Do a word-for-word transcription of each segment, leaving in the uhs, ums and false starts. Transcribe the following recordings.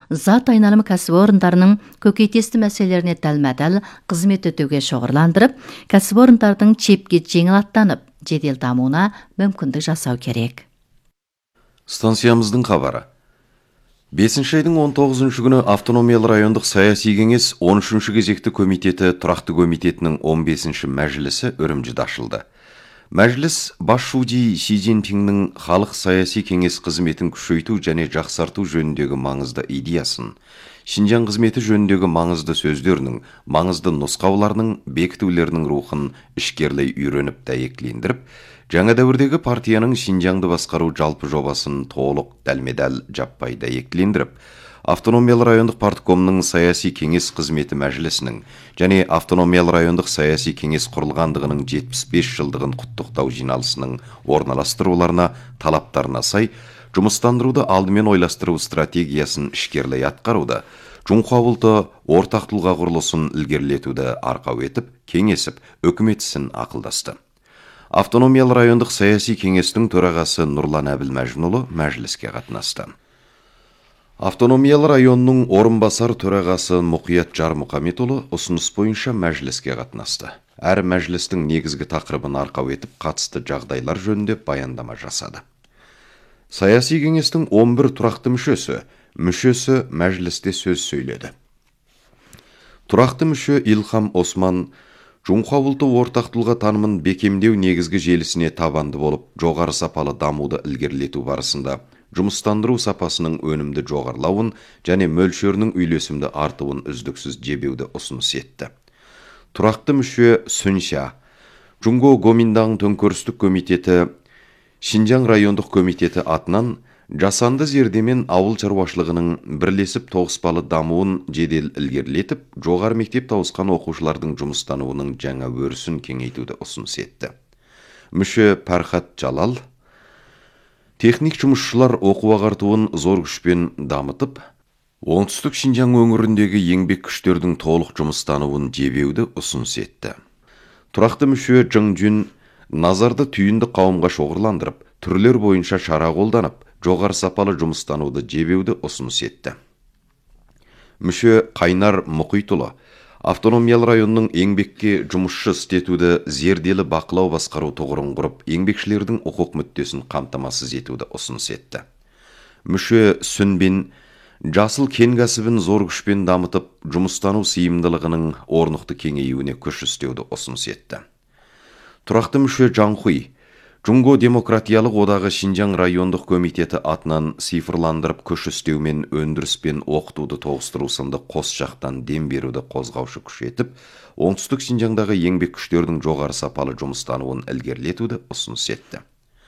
зат айналымы кәсіпорындарының көкейтесті мәселелеріне дәлме-дәл қызмет өтеуге шоғырландырып, кәсіпорындардың чепке жеңіл аттанып, жедел дамуына мүмкіндік жасау керек. Станциямыздың хабары. бесінші айдың он тоғызыншы күні автономиялы райондық саяси кеңес он үшінші кезекті комитеті тұрақты комитетінің он бесінші мәжілісі Үрімжіде ашылды. Мәжіліс бас шуди Си Цзиньпиннің халық саяси кеңес қызметін күшейту және жақсарту жөніндегі маңызды идеясын, Шинжаң қызметі жөніндегі маңызды сөздерінің, маңызды нұсқауларының, бекітулерінің рухын ішкерлей үйреніп дәйектілендіріп, жаңа дәуірдегі партияның Шинжаңды басқару жалпы жобасын толық дәлме-дәл жаппай дәйектілендіріп, автономиялы райондық парткомның саяси кеңес қызметі мәжілісінің және автономиялы райондық саяси кеңес құрылғандығының жетпіс бес жылдығын құттықтау жиналысының орналастыруларына, талаптарына сай, жұмыстандыруды алдымен ойластыру стратегиясын ішкерлей атқаруды, Жоңқа ұлты ортақ тұлға құрылысын ілгерілетуді арқау етіп, кеңесіп, үкімет ісін ақылдасты. Автономиялы райондық саяси кеңестің төрағасы Нұрлан Әбіл Мәжінұлы мәжіліске қатынасты. Автономиялы районның орынбасар төрағасы Мұқият Жармұқаметұлы ұсыныс бойынша мәжіліске қатынасты. Әр мәжілістің негізгі тақырыбын арқау етіп, қатысты жағдайлар жөнінде баяндама жасады. Саяси кеңестің он бір тұрақты мүшесі, мүшесі мәжілісте сөз сөйледі. Тұрақты мүше Илхам Осман Жоңқа ұлты ортақ тұлға танымын бекемдеу негізгі желісіне табанды болып, жоғары сапалы дамуды ілгерілету барысында жұмыстандыру сапасының өнімді жоғарылауын және мөлшерінің үйлесімді артуын үздіксіз жебеуді ұсыныс етті. Тұрақты мүше Сүнша Джунго Гоминдаң төңкерістік комитеті Шинжаң райондық комитеті атынан жасанды зердемен ауыл шаруашылығының бірлесіп тоғыспалы дамуын жедел ілгерілетіп, жоғары мектеп тауысқан оқушылардың жұмыстануының жаңа өрісін кеңейтуді ұсыныс етті. Мүше Пархат Жалал техник жұмысшылар оқу ағартуын зор күшпен дамытып, оңтүстік Шинжаң өңіріндегі еңбек күштердің толық жұмыстануын жебеуді ұсыныс етті. Тұрақты мүше Жың Жүн назарды түйінді қауымға шоғырландырып, түрлер бойынша шара қолданып, жоғары сапалы жұмыстануды жебеуді ұсыныс етті. Мүше Қайнар Мұқитұлы автономиялы районның еңбекке жұмысшы істетуді зерделі бақылау басқару тұғырын құрып, еңбекшілердің құқық мүддесін қамтамасыз етуді ұсыныс етті. Мүше Сүнбин жасыл кен кәсібін зор күшпен дамытып, жұмыстану сыйымдылығының орнықты кеңеюіне күш істеуді ұсыныс етті. Тұрақты мүше Жаңхуй Джунго демократиялық одағы Шинжаң райондық комитеті атынан цифрландырып күш істеумен өндіріс пен оқытуды тоғыстыру сынды қос жақтан дем беруді қозғаушы күш етіп, оңтүстік Шинжаңдағы еңбек күштердің жоғары сапалы жұмыстануын ілгерілетуді ұсыныс етті.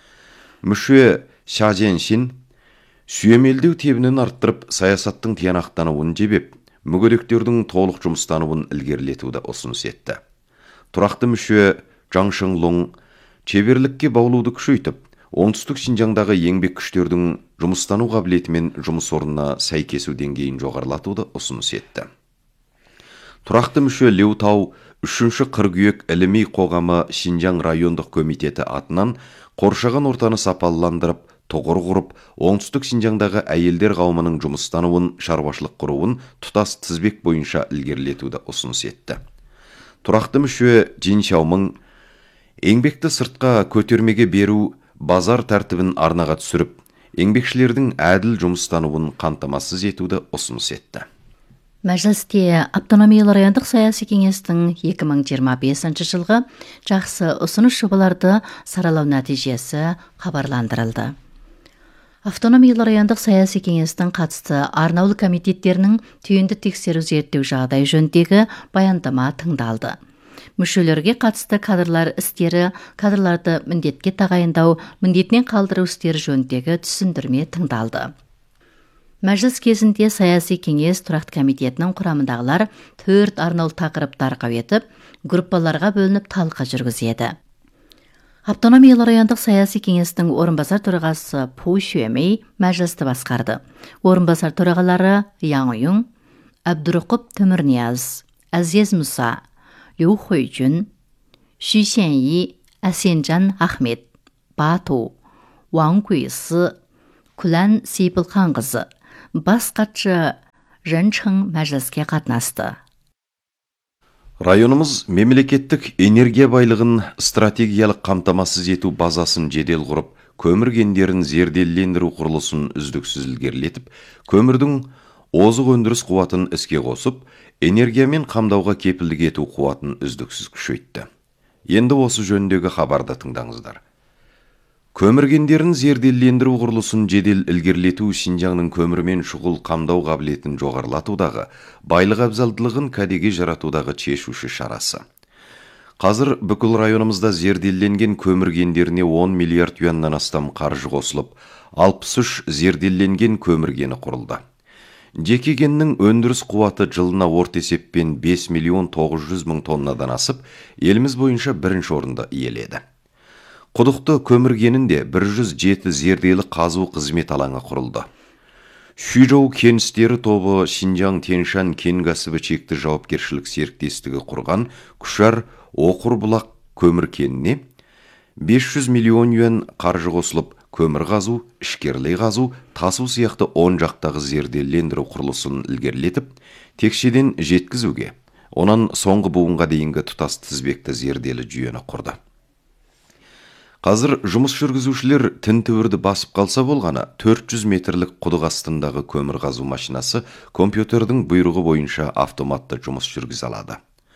Мүше Ша Зеншин сүйемелдеу тебінін арттырып, саясаттың тиянақтануын жебеп, мүгедектердің толық жұмыстануын ілгерілетуді ұсыныс етті. Тұрақты мүше Жаң Шыңлұң шеберлікке баулуды күшейтіп, оңтүстік Шинжаңдағы еңбек күштердің жұмыстану қабілеті мен жұмыс орнына сәйкесу деңгейін жоғарылатуды ұсыныс етті. Тұрақты мүше Леу Тау үшінші қыркүйек іліми қоғамы Шинжаң райондық комитеті атынан қоршаған ортаны сапалыландырып, тұғыр құрып, оңтүстік Шинжаңдағы әйелдер қауымының жұмыстануын, шаруашылық құруын тұтас тізбек бойынша ілгерілетуді ұсыныс етті. Тұрақты мүше Жин Шаумың еңбекті сыртқа көтермеге беру базар тәртібін арнаға түсіріп, еңбекшілердің әділ жұмыстануын қамтамасыз етуді ұсыныс етті. Мәжілісте автономиялы райондық саяси кеңестің екі мың жиырма бесінші жылғы жақсы ұсыныс жобаларды саралау нәтижесі хабарландырылды. Автономиялы райондық саяси кеңестің қатысты арнаулы комитеттерінің түйінді тексеру зерттеу жағдай жөніндегі баяндама тыңдалды. Мүшелерге қатысты кадрлар істері, кадрларды міндетке тағайындау, міндетінен қалдыру істері жөніндегі түсіндірме тыңдалды. Мәжіліс кезінде саяси кеңес тұрақты комитетінің құрамындағылар төрт арнаулы тақырыпты арқау етіп, группаларға бөлініп талқы жүргізеді. Автономиялы райондық саяси кеңестің орынбасар төрағасы Пу Шуэмей мәжілісті басқарды. Орынбасар төрағалары Яң Юң, Әбдүрқұп Тімірнияз, Әзез Мұса, Лю Хойжун, Ши Сеньи, Әсенжан Ахмет, Бату, Ваң Гуйсы, Күлән Сейпілханқызы, бас хатшы Рынчың мәжіліске қатнасты. Районымыз мемлекеттік энергия байлығын стратегиялық қамтамасыз ету базасын жедел құрып, көмір кендерін зерделендіру құрылысын үздіксіз ілгерілетіп, көмірдің озық өндіріс қуатын іске қосып, энергиямен қамдауға кепілдік ету қуатын үздіксіз күшейтті. Енді осы жөніндегі хабарды тыңдаңыздар. Көмір кендерін зерделендіру құрылысын жедел ілгерілету Шинжаңның көмірмен шұғыл қамдау қабілетін жоғарылатудағы, байлық абзалдылығын кәдеге жаратудағы шешуші шарасы. Қазір бүкіл районымызда зерделенген көмір кендеріне он миллиард юаннан астам қаржы қосылып, алпыс үш зерделенген көмір кені құрылды. Жеке кеннің өндіріс қуаты жылына орта есеппен бес миллион тоғыз жүз мың тоннадан асып, еліміз бойынша бірінші орынды иеледі. Құдықты көмір кенінде бір жүз жеті зерделі қазу қызмет алаңы құрылды. Шүйжоу кеністері тобы Шинжаң Тяньшань кен кәсібі шекті жауапкершілік серіктестігі құрған Күшар Оқыр-Бұлақ көмір кеніне бес жүз миллион юан қаржы қосылып, көмір қазу, ішкерлей қазу, тасу сияқты он жақтағы зерделендіру құрылысын ілгерілетіп, текшеден жеткізуге, онан соңғы буынға дейінгі тұтас тізбекті зерделі жүйені құрды. Қазір жұмыс жүргізушілер тінтуірді басып қалса болғаны төрт жүз метрлік құдық астындағы көмір қазу машинасы компьютердің бұйрығы бойынша автоматты жұмыс жүргізе алады.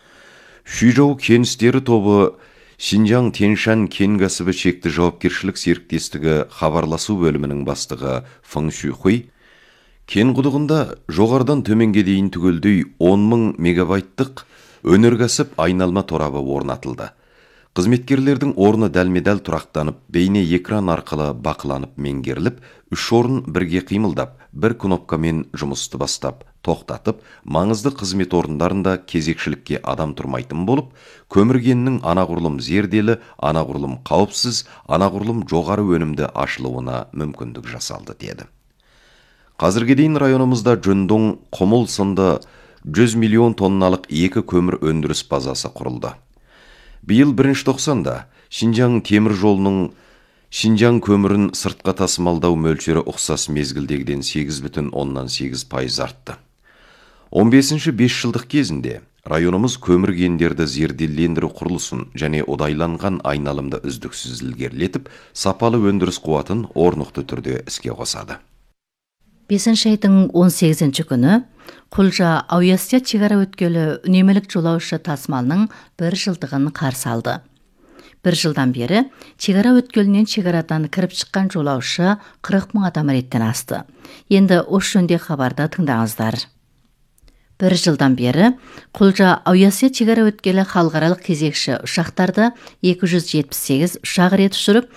Шүйжоу кеністері тобы Шинжаң Тяньшань кен кәсібі шекті жауапкершілік серіктестігі хабарласу бөлімінің бастығы Фың Шүйхуй, кен құдығында жоғардан төменге дейін түгелдей он мың мегабайттық өнеркәсіп айналма торабы орнатылды. Қызметкерлердің орны дәлме-дәл тұрақтанып, бейне экран арқылы бақыланып меңгеріліп, үш орын бірге қимылдап, бір кнопкамен жұмысты бастап, тоқтатып, маңызды қызмет орындарында кезекшілікке адам тұрмайтын болып, көмір кенінің анағұрлым зерделі, анағұрлым қауіпсіз, анағұрлым жоғары өнімді ашылуына мүмкіндік жасалды деді. Қазірге дейін районымызда Жөндөң, Құмыл сынды жүз миллион тонналық екі көмір өндіріс базасы құрылды. Биыл бірінші тоқсанда Шинжаң темір жолының Шинжаң көмірін сыртқа тасымалдау мөлшері ұқсас мезгілдегіден сегіз бүтін оннан сегіз пайыз артты. он бесінші бес жылдық кезінде районымыз көмір кендерді зерделендіру құрылысын және одайланған айналымды үздіксіз ілгерілетіп, сапалы өндіріс қуатын орнықты түрде іске қосады. бесінші айдың он сегізінші күні Құлжа Ауясия чегара өткелі үнемілік жолаушы тасымалының бір жылдығын қарсы алды. Бір жылдан бері чегара өткелінен чегарадан кіріп шыққан жолаушы қырық мың адам реттен асты. Енді осы жөнде хабарда тыңдаңыздар. Бір жылдан бері Құлжа Ауясия чегара өткелі халықаралық кезекші ұшақтарды екі жүз жетпіс сегіз ұшақ рет ұшырып,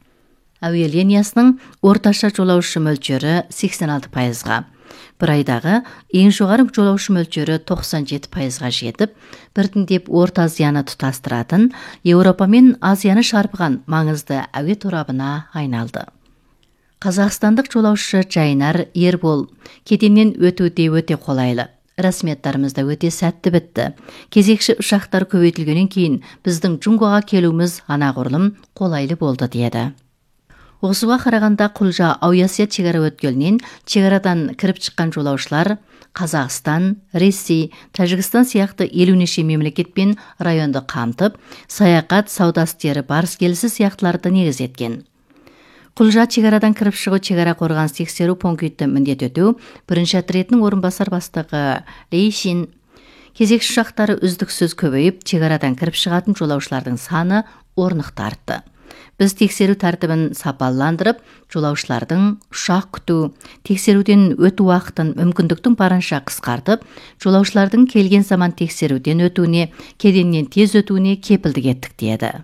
әуе линиясының орташа жолаушы мөлшері сексен алты пайызға, бір айдағы ең жоғары жолаушы мөлшері тоқсан жеті пайызға жетіп, біртіндеп Орта Азияны тұтастыратын, Еуропа мен Азияны шарпыған маңызды әуе торабына айналды. Қазақстандық жолаушы Жайнар Ербол кеденнен өтуде өте қолайлы. Рәсметтарымызда өте сәтті бітті. Кезекші ұшақтар көбейтілгеннен кейін біздің Джунгоға келуіміз анағұрлым қолайлы болды деді. Осыға қарағанда Құлжа Ауясия чегара өткелінен чегарадан кіріп шыққан жолаушылар Қазақстан, Ресей, Тәжікстан сияқты елунеше мемлекет пен районды қамтып, саяхат, сауда істері, барыс келісі сияқтыларды негіз еткен. Құлжа чегарадан кіріп шығу чегара қорғаныс тексеру пункті міндет өтеу бірінші отрядының орынбасар бастығы Лейшин. Кезекші ұшақтары үздіксіз көбейіп, чегарадан кіріп шығатын жолаушылардың саны орнықты артты. Біз тексеру тәртібін сапаландырып, жолаушылардың ұшақ күту, тексеруден өту уақытын мүмкіндіктің барынша қысқартып, жолаушылардың келген заман тексеруден өтуіне, кеденнен тез өтуіне кепілдік еттік деді.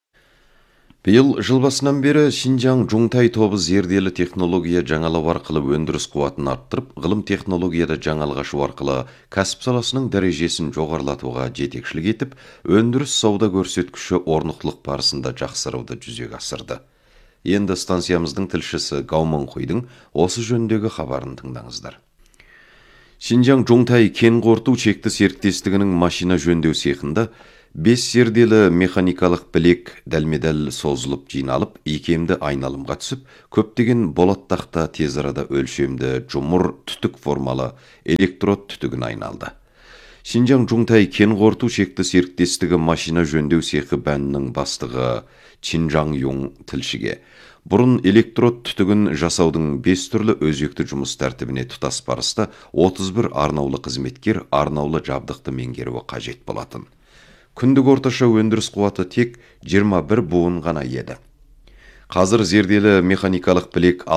Биыл жыл басынан бері Шинжаң Жуңтай тобы зерделі технология жаңалау арқылы өндіріс қуатын арттырып, ғылым технологияда жаңалық ашу арқылы кәсіп саласының дәрежесін жоғарылатуға жетекшілік етіп, өндіріс сауда көрсеткіші орнықтылық барысында жақсаруды жүзеге асырды. Енді станциямыздың тілшісі Гаумон Қойдың осы жөніндегі хабарын тыңдаңыздар. Шинжаң Жуңтай кен қорыту шекті серіктестігінің машина жөндеу цехында Бес зерделі механикалық білек дәлме-дәл созылып жиналып, икемді айналымға түсіп, көптеген болаттақта тез арада өлшемді жұмыр түтік формалы электрод түтігін айналды. Шинжаң Жуңтай кен қорту шекті серіктестігі машина жөндеу цехы бәнінің бастығы Чинжаң Юң тілшіге бұрын электрод түтігін жасаудың бес түрлі өзекті жұмыс тәртібіне тұтас барыста отыз бір арнаулы қызметкер арнаулы жабдықты меңгеруі қажет болатын. Күндік орташа өндіріс қуаты тек жиырма бір буын ғана еді. Қазір зерделі механикалық білек